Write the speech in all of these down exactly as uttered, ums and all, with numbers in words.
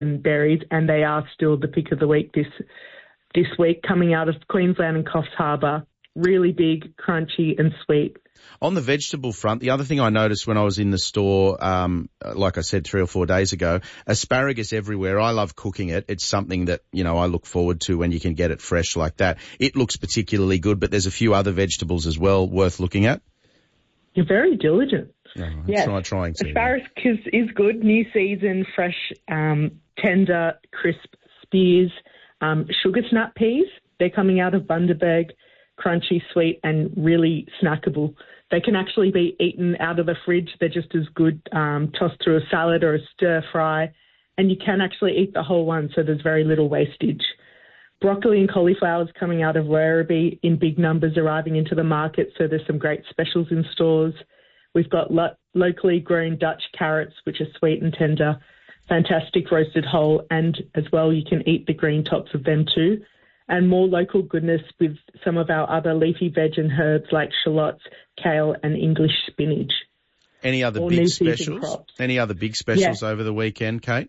berries, and they are still the pick of the week this this week, coming out of Queensland and Coffs Harbour. Really big, crunchy and sweet. On the vegetable front, the other thing I noticed when I was in the store, um, like I said, three or four days ago, asparagus everywhere. I love cooking it. It's something that, you know, I look forward to when you can get it fresh like that. It looks particularly good, but there's a few other vegetables as well worth looking at. You're very diligent. Oh, that's yes. what I'm trying to. Asparagus is good. New season, fresh, um, tender, crisp spears. Um, sugar snap peas, they're coming out of Bundaberg, crunchy, sweet, and really snackable. They can actually be eaten out of the fridge. They're just as good, um, tossed through a salad or a stir fry, and you can actually eat the whole one, so there's very little wastage. Broccoli and cauliflower is coming out of Werribee in big numbers, arriving into the market, so there's some great specials in stores. We've got lo- locally grown Dutch carrots, which are sweet and tender, fantastic roasted whole, and as well you can eat the green tops of them too. And more local goodness with some of our other leafy veg and herbs like shallots, kale and English spinach. Any other All big new specials? crops. Any other big specials Yeah. over the weekend, Kate?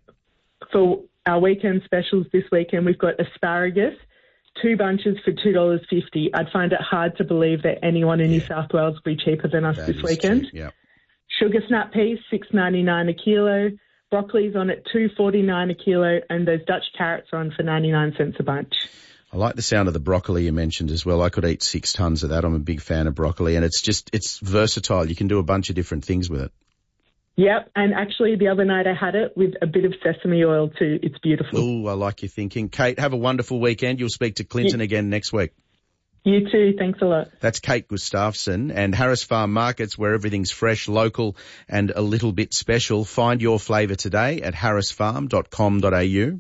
For our weekend specials this weekend, we've got asparagus, two bunches for two dollars fifty. I'd find it hard to believe that anyone in Yeah. New South Wales will be cheaper than us That this is weekend. cheap, yeah. Sugar snap peas, six ninety-nine a kilo. Broccoli's on at two forty-nine a kilo, and those Dutch carrots are on for ninety-nine cents a bunch. I like the sound of the broccoli you mentioned as well. I could eat six tons of that. I'm a big fan of broccoli, and it's just, it's versatile. You can do a bunch of different things with it. Yep, and actually the other night I had it with a bit of sesame oil too. It's beautiful. Ooh, I like your thinking. Kate, have a wonderful weekend. You'll speak to Clinton Yeah. again next week. You too. Thanks a lot. That's Kate Gustafson, and Harris Farm Markets, where everything's fresh, local and a little bit special. Find your flavour today at harris farm dot com dot a u.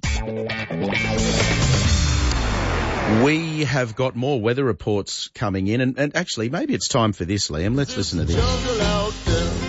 We have got more weather reports coming in, and, and actually maybe it's time for this, Liam. Let's listen to this.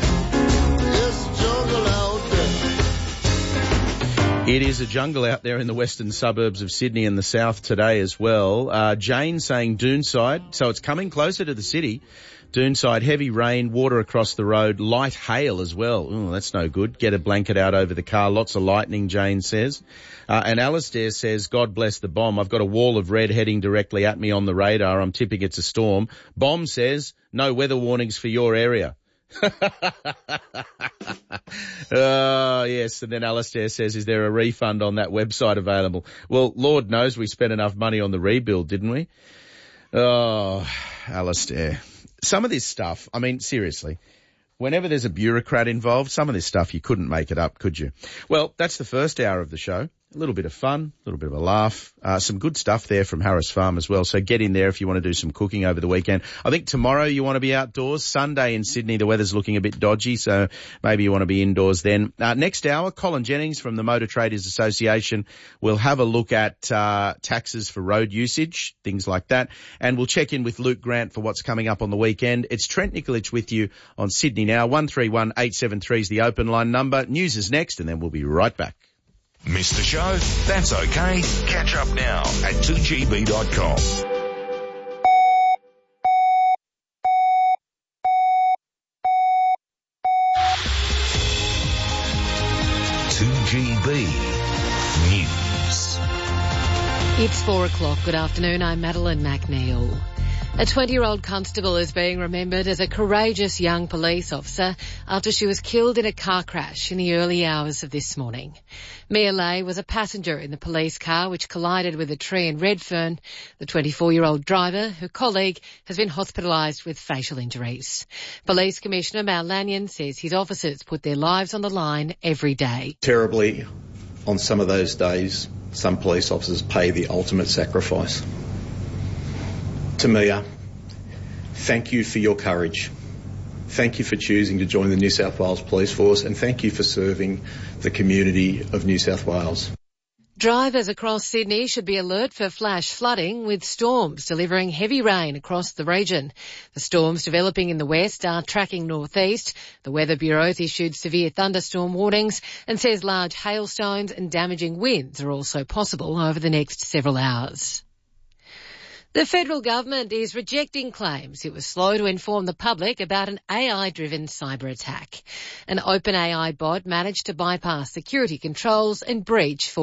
It is a jungle out there in the western suburbs of Sydney and the south today as well. Uh, Jane saying Doonside, so it's coming closer to the city. Doonside, heavy rain, water across the road, light hail as well. Oh, that's no good. Get a blanket out over the car. Lots of lightning, Jane says. Uh, and Alistair says, God bless the bomb. I've got a wall of red heading directly at me on the radar. I'm tipping it's a storm. Bomb says, no weather warnings for your area. Oh, yes. And then Alistair says, is there a refund on that website available? Well, Lord knows we spent enough money on the rebuild, didn't we? Oh, Alistair. Some of this stuff, I mean, seriously, whenever there's a bureaucrat involved, some of this stuff, you couldn't make it up, could you? Well, that's the first hour of the show. A little bit of fun, a little bit of a laugh, uh, some good stuff there from Harris Farm as well. So get in there if you want to do some cooking over the weekend. I think tomorrow you want to be outdoors. Sunday in Sydney, the weather's looking a bit dodgy, so maybe you want to be indoors then. Uh, next hour, Colin Jennings from the Motor Traders Association will have a look at uh, taxes for road usage, things like that. And we'll check in with Luke Grant for what's coming up on the weekend. It's Trent Nikolic with you on Sydney Now. one three one, eight seven three is the open line number. News is next, and then we'll be right back. Missed the show? That's okay. Catch up now at two g b dot com. two G B News. It's four o'clock. Good afternoon. I'm Madeline McNeil. A twenty-year-old constable is being remembered as a courageous young police officer after she was killed in a car crash in the early hours of this morning. Mia Lay was a passenger in the police car which collided with a tree in Redfern. The twenty-four-year-old driver, her colleague, has been hospitalised with facial injuries. Police Commissioner Mal Lanyon says his officers put their lives on the line every day. Terribly, on some of those days, some police officers pay the ultimate sacrifice. To Mia, thank you for your courage. Thank you for choosing to join the New South Wales Police Force, and thank you for serving the community of New South Wales. Drivers across Sydney should be alert for flash flooding, with storms delivering heavy rain across the region. The storms developing in the west are tracking northeast. The Weather Bureau has issued severe thunderstorm warnings and says large hailstones and damaging winds are also possible over the next several hours. The federal government is rejecting claims it was slow to inform the public about an A I-driven cyber attack. An OpenAI bot managed to bypass security controls and breach